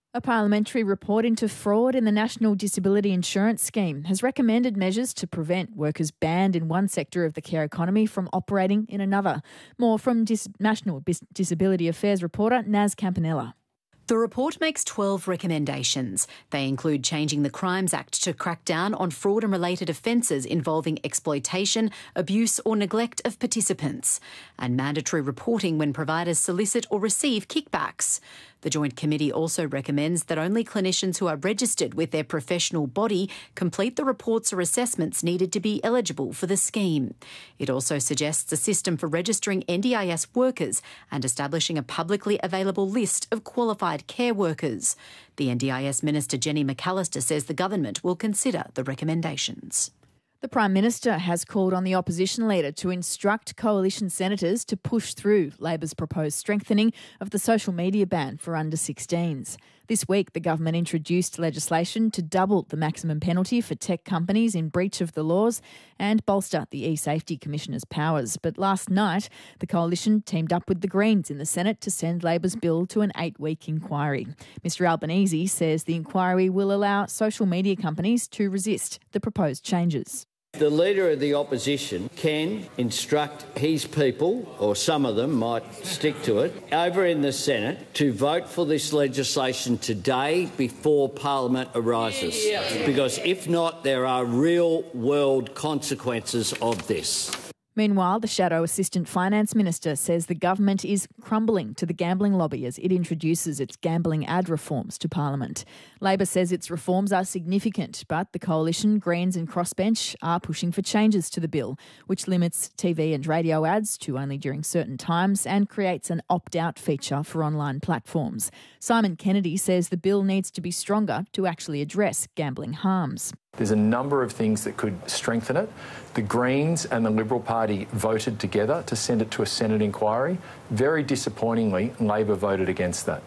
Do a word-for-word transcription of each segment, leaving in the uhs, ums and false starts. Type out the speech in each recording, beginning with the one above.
A parliamentary report into fraud in the National Disability Insurance Scheme has recommended measures to prevent workers banned in one sector of the care economy from operating in another. More from Dis- National Bis- Disability Affairs reporter Naz Campanella. The report makes twelve recommendations. They include changing the Crimes Act to crack down on fraud and related offences involving exploitation, abuse or neglect of participants, and mandatory reporting when providers solicit or receive kickbacks. The Joint Committee also recommends that only clinicians who are registered with their professional body complete the reports or assessments needed to be eligible for the scheme. It also suggests a system for registering N D I S workers and establishing a publicly available list of qualified care workers. The N D I S Minister Jenny McAllister says the government will consider the recommendations. The Prime Minister has called on the opposition leader to instruct coalition senators to push through Labor's proposed strengthening of the social media ban for under sixteens. This week, the government introduced legislation to double the maximum penalty for tech companies in breach of the laws and bolster the e-Safety Commissioner's powers. But last night, the coalition teamed up with the Greens in the Senate to send Labor's bill to an eight-week inquiry. Mr Albanese says the inquiry will allow social media companies to resist the proposed changes. The Leader of the Opposition can instruct his people, or some of them might stick to it, over in the Senate to vote for this legislation today before Parliament arises. Yeah. Because if not, there are real-world consequences of this. Meanwhile, the Shadow Assistant Finance Minister says the government is crumbling to the gambling lobby as it introduces its gambling ad reforms to Parliament. Labor says its reforms are significant, but the Coalition, Greens and Crossbench are pushing for changes to the bill, which limits T V and radio ads to only during certain times and creates an opt-out feature for online platforms. Simon Kennedy says the bill needs to be stronger to actually address gambling harms. There's a number of things that could strengthen it. The Greens and the Liberal Party voted together to send it to a Senate inquiry. Very disappointingly, Labor voted against that.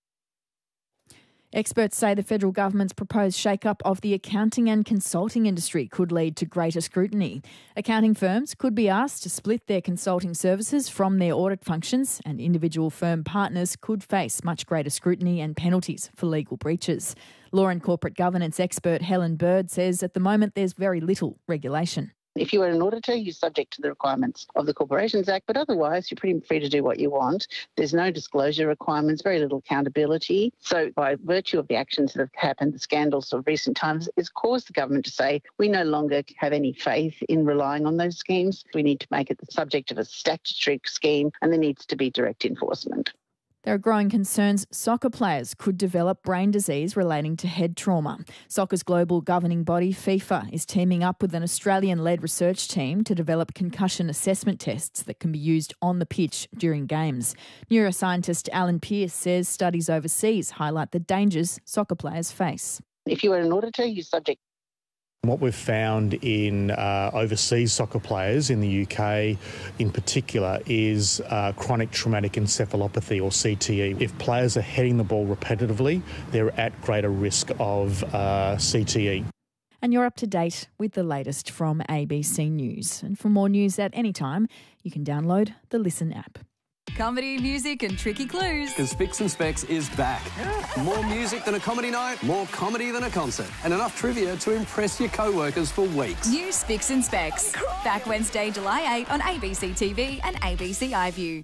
Experts say the federal government's proposed shake-up of the accounting and consulting industry could lead to greater scrutiny. Accounting firms could be asked to split their consulting services from their audit functions, and individual firm partners could face much greater scrutiny and penalties for legal breaches. Law and corporate governance expert Helen Bird says at the moment there's very little regulation. If you are an auditor, you're subject to the requirements of the Corporations Act, but otherwise you're pretty free to do what you want. There's no disclosure requirements, very little accountability. So by virtue of the actions that have happened, the scandals of recent times, it's caused the government to say we no longer have any faith in relying on those schemes. We need to make it the subject of a statutory scheme, and there needs to be direct enforcement. There are growing concerns soccer players could develop brain disease relating to head trauma. Soccer's global governing body, FIFA, is teaming up with an Australian-led research team to develop concussion assessment tests that can be used on the pitch during games. Neuroscientist Alan Pearce says studies overseas highlight the dangers soccer players face. If you are an auditor, you're subject. What we've found in uh, overseas soccer players in the U K in particular is uh, chronic traumatic encephalopathy, or C T E. If players are heading the ball repetitively, they're at greater risk of uh, C T E. And you're up to date with the latest from A B C News. And for more news at any time, you can download the Listen app. Comedy, music and tricky clues. Because Spicks and Specs is back. Yeah. More music than a comedy night, more comedy than a concert, and enough trivia to impress your co-workers for weeks. New Spicks and Specs. Back Wednesday, July eighth on A B C T V and A B C iView.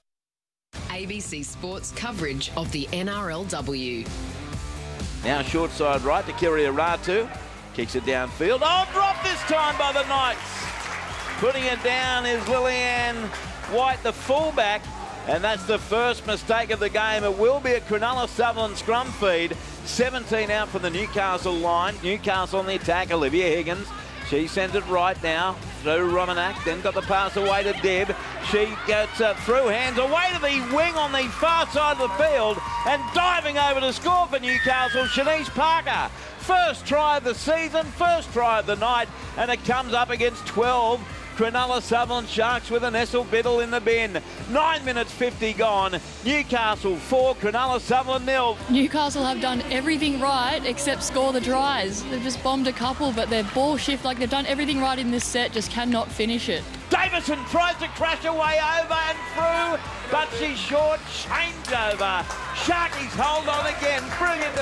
A B C Sports coverage of the N R L W. Now short side right to Kiria Ratu. Kicks it downfield. Oh, dropped this time by the Knights. Putting it down is Lillian White, the fullback. And that's the first mistake of the game. It will be a Cronulla Sutherland scrum feed. seventeen out from the Newcastle line. Newcastle on the attack. Olivia Higgins. She sends it right now through Romanak. Then got the pass away to Deb. She gets uh, through hands away to the wing on the far side of the field. And diving over to score for Newcastle, Shanice Parker. First try of the season, first try of the night. And it comes up against twelve. Cronulla Sutherland Sharks with an Essel Biddle in the bin. Nine minutes fifty gone. Newcastle four, Cronulla Sutherland nil. Newcastle have done everything right except score the tries. They've just bombed a couple, but their ball shift, like they've done everything right in this set, just cannot finish it. Davison tries to crash away over and through, but she's short. Changeover. Sharkies hold on again. Brilliant.